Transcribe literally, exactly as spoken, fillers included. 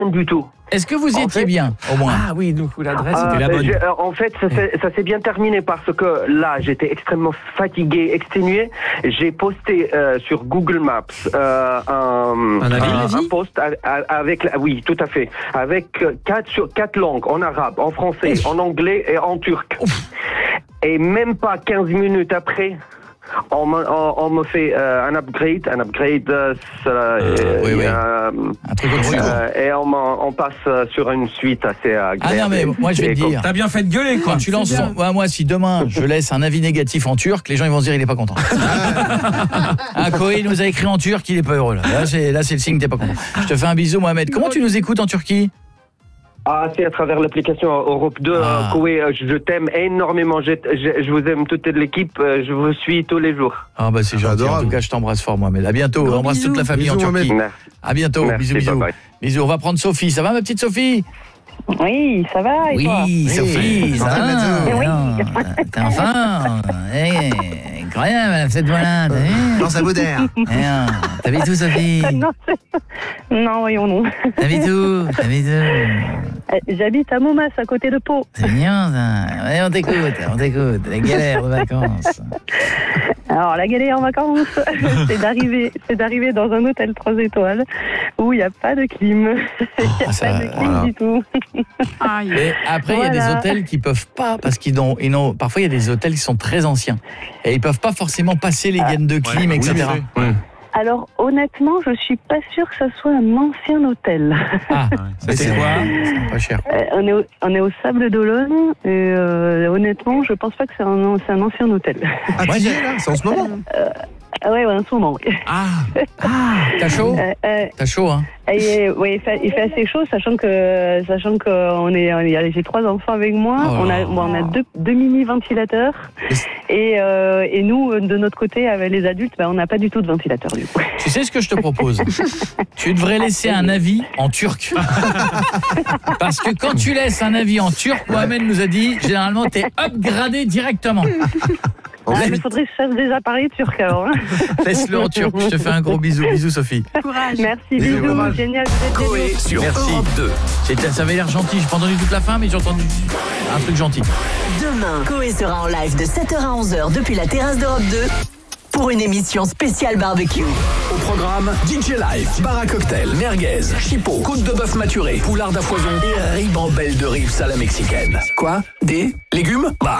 du tout. Est-ce que vous y En étiez fait- bien, au moins? Ah oui, donc l'adresse Ah, était la bonne. j'ai- euh, en fait, ça s'est, ça s'est bien terminé parce que là, j'étais extrêmement fatigué, exténué. J'ai posté euh, sur Google Maps euh, un, Un avis, un, avis un post a- a- avec, la- oui, tout à fait, avec euh, quatre sur quatre langues, en arabe, en français, en anglais et en turc. Et même pas quinze minutes après. On me, on, on me fait euh, un upgrade, un upgrade, euh, ça, euh, oui, oui. euh, Un truc au-dessus. euh, et on, m'en- on passe euh, sur une suite assez agréable. Ah non, mais moi je vais Et te comme- dire. T'as bien fait de gueuler, quoi. Quand tu lances ton... ouais, moi, si demain je laisse un avis négatif en turc, les gens ils vont se dire il est pas content. Ah, Koé nous a écrit en turc, il est pas heureux là. Là c'est là c'est le signe que t'es pas content. Je te fais un bisou, Mohamed. Comment tu nous écoutes en Turquie? Ah, c'est à travers l'application Europe deux. Ah. euh, Koé, euh, je t'aime énormément. Je, je, je vous aime toute l'équipe. euh, Je vous suis tous les jours. Ah bah c'est gentil. En Adorable. tout cas, je t'embrasse fort, Mohamed. À bientôt. Gros Embrasse bisous. toute la famille Bisous, en Turquie. Mohamed. Merci. À bientôt. Merci, bisous, bisous. bye bye. Bisous. On va prendre Sophie. Ça va, ma petite Sophie? Oui, ça va et toi? Oui, Sophie, ça va. Oui. Non, T'es enfant. Eh, incroyable cette voix-là. T'as vu? Dans sa baudère. Eh, T'habites où, Sophie? Non, c'est- non, voyons non. T'habites où? T'habites où? Euh, J'habite à Momas, à côté de Pau. C'est mignon, ça. Ouais, on t'écoute, on t'écoute. Les galères de vacances. Alors, la galère en vacances, c'est d'arriver, c'est d'arriver dans un hôtel trois étoiles où il n'y a pas de clim. Il n'y a Ah, ça, pas de clim voilà. du tout. Aïe. Et après, il y a des Voilà. hôtels qui peuvent pas, parce qu'ils n'ont, ils n'ont, parfois il y a des hôtels qui sont très anciens. Et ils peuvent pas forcément passer les gaines de clim, et cetera. Ouais. Alors, honnêtement, je suis pas sûre que ça soit un ancien hôtel. Ah, Ça, c'est quoi? c'est pas cher. Euh, on, est au, on est au Sable d'Olonne et euh, honnêtement, je pense pas que c'est un, c'est un ancien hôtel. Ah, Moi, tu y j'ai- es, là, c'est en ce moment. Ah ouais, ouais, en ce moment, oui. Ah, T'as chaud? Euh, euh, T'as chaud, hein? Et, oui, il fait, il fait assez chaud, sachant que sachant que on est, on est- j'ai trois enfants avec moi. Oh on a, là. bon, on a deux, deux mini ventilateurs. Et, euh, et nous, de notre côté, avec les adultes, ben, on n'a pas du tout de ventilateur du coup. Tu sais ce que je te propose? Tu devrais laisser un avis en turc. Parce que quand tu laisses un avis en turc, Mohamed nous a dit, généralement, t'es upgradé directement. Ah, il faudrait que je sache déjà parler turc alors. hein. Laisse-le en turc. Je te fais un gros bisou. Bisous, Sophie. Courage. Merci, Bisous, bisous, courage. génial, vous êtes Coé géniaux. sur Merci. Europe deux. C'était- Ça avait l'air gentil. J'ai pas entendu toute la fin, mais j'ai entendu un truc gentil. Demain, Coé sera en live de sept heures à onze heures depuis la terrasse d'Europe deux pour une émission spéciale barbecue. Au programme, D J Live, bar à cocktail, merguez, chipot, côte de bœuf maturé, poulard à foison et ribambelle de rives à la mexicaine. Quoi? Des légumes? Bah